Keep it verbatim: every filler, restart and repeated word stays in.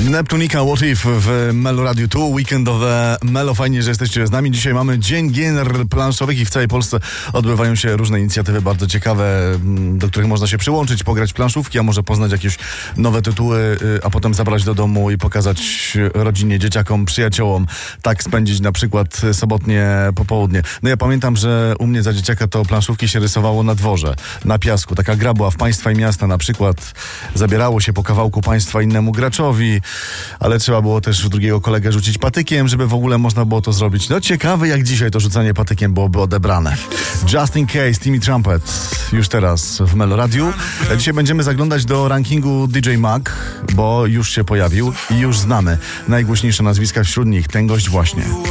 Neptunika What If w Melo Radio dwa, weekendowe Melo. Fajnie, że jesteście z nami. Dzisiaj mamy Dzień Gier Planszowych i w całej Polsce odbywają się różne inicjatywy bardzo ciekawe, do których można się przyłączyć, pograć planszówki, a może poznać jakieś nowe tytuły, a potem zabrać do domu i pokazać rodzinie, dzieciakom, przyjaciołom. Tak spędzić na przykład sobotnie popołudnie. No ja pamiętam, że u mnie za dzieciaka to planszówki się rysowało na dworze, na piasku. Taka gra była w Państwa i Miasta na przykład. Zabierało się po kawałku państwa innemu graczowi, ale trzeba było też w drugiego kolegę rzucić patykiem, żeby w ogóle można było to zrobić. No ciekawe, jak dzisiaj to rzucanie patykiem byłoby odebrane. Just in Case, Timmy Trumpet, już teraz w Melo Radiu. Dzisiaj będziemy zaglądać do rankingu D J Mag, bo już się pojawił i już znamy najgłośniejsze nazwiska wśród nich. Ten gość właśnie.